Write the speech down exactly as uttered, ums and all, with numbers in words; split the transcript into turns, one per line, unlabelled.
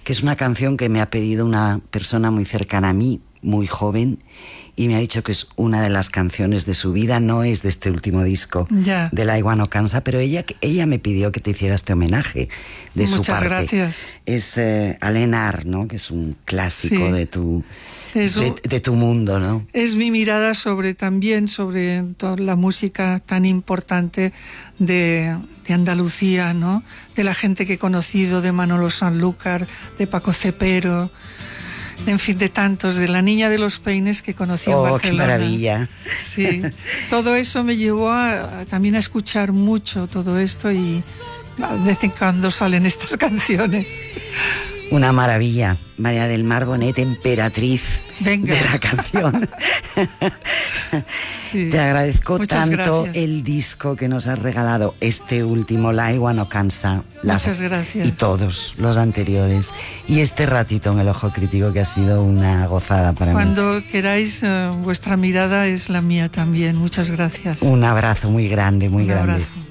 que es una canción que me ha pedido una persona muy cercana a mí, muy joven, y me ha dicho que es una de las canciones de su vida. No es de este último disco,
ya.
de La Igua no cansa, pero ella, ella me pidió que te hiciera este homenaje de
Muchas
su parte.
gracias.
Es eh, Alenar, ¿no? Que es un clásico sí. de tu
es un,
de, de tu mundo, ¿no?
Es mi mirada sobre también sobre toda la música tan importante de, de Andalucía, ¿no? De la gente que he conocido, de Manolo Sanlúcar, de Paco Cepero, en fin, de tantos, de la niña de los peines que conocí
oh,
en Barcelona.
¡Qué maravilla!
Sí, todo eso me llevó a, a, también a escuchar mucho todo esto y de vez en cuando salen estas canciones.
Una maravilla, María del Mar Bonet, emperatriz
Venga.
de la canción.
Sí.
Te agradezco
Muchas
tanto
gracias.
el disco que nos has regalado, este último, La Igua no cansa.
Muchas gracias.
Y todos los anteriores. Y este ratito en el Ojo Crítico, que ha sido una gozada para
Cuando
mí.
Cuando queráis, uh, vuestra mirada es la mía también. Muchas gracias.
Un abrazo muy grande, muy
Un
grande.
Abrazo.